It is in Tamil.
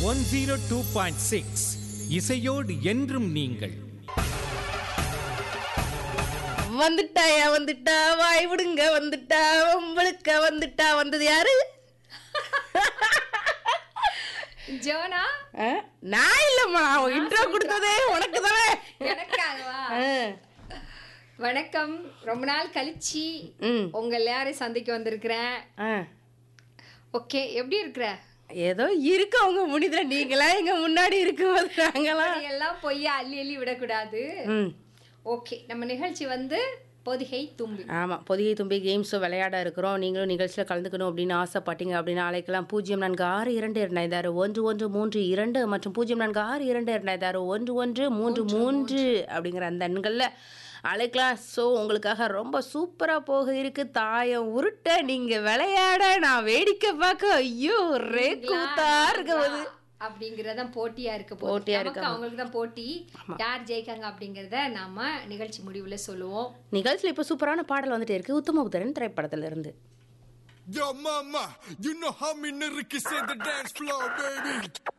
102.6 இசையோடு என்றும் நீங்கள். வந்துட்டாயா வந்துட்டா வாய் விடுங்க வந்துட்டா உங்களுக்கு வந்துட்டா வந்தது யாரு? ஜோனா? நான் இல்லம்மா, இன்ட்ரோ கொடுத்ததே உனக்கு தானே. எனக்காகவா? வணக்கம். ரொம்ப நாள் கழிச்சு உங்க எல்லாரையும் சந்திக்க வந்திருக்கிறேன். ஓகே, எப்படி இருக்கிற? ஏதோ இருக்கு அவங்க முடிதல. நீங்களா எங்க முன்னாடி இருக்கும்போது நாங்களாம் எல்லாம் பொய்ய அள்ளி அள்ளி விடக்கூடாது. ஓகே, நம்ம நிகழ்ச்சி வந்து பொதிகை தும்பி. ஆமாம், பொதிகை தும்பி கேம்ஸும் விளையாட இருக்கிறோம். நீங்களும் நிகழ்ச்சியில் கலந்துக்கணும் அப்படின்னு ஆசைப்பட்டீங்க அப்படின்னா அழைக்கலாம். 0462211332 மற்றும் 0462211133 அப்படிங்கிற அந்த எண்களில் அழைக்கலாம். ஸோ உங்களுக்காக ரொம்ப சூப்பராக போக இருக்கு. தாயம் உருட்ட நீங்கள் விளையாட நான் வேடிக்கை பார்க்க ஐயோ ரே கூத்தா இருக்க போது அப்படிங்கறத போட்டியா இருக்க போகுது. அவங்களுக்கு தான் போட்டி. யார் ஜெயிக்காங்க அப்படிங்கறத நாம நிகழ்ச்சி முடிவுல சொல்லுவோம். நிகழ்ச்சியில் இப்போ சூப்பரான பாடல் வந்துட்டே இருக்கு. உத்தமபுத்திரன் திரைப்படத்துல இருந்து. Yo mama, you know how me nigga can say the dance floor, baby.